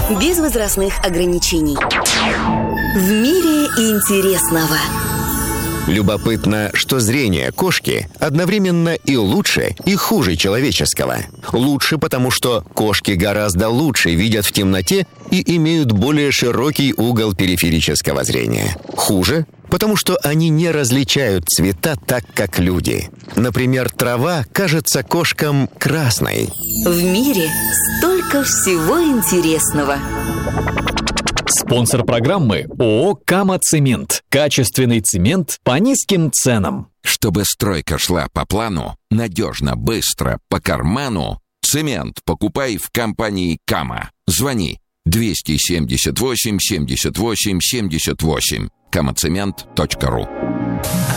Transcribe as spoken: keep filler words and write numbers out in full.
Без возрастных ограничений. В мире интересного. Любопытно, что зрение кошки одновременно и лучше, и хуже человеческого. Лучше, потому что кошки гораздо лучше видят в темноте и имеют более широкий угол периферического зрения. Хуже, потому что они не различают цвета так, как люди. Например, трава кажется кошкам красной. В мире столько всего интересного. Спонсор программы ООО «Кама-Цемент». Качественный цемент по низким ценам. Чтобы стройка шла по плану, надежно, быстро, по карману, цемент покупай в компании «Кама». Звони двести семьдесят восемь семьдесят восемь семьдесят восемь. камацемент точка ру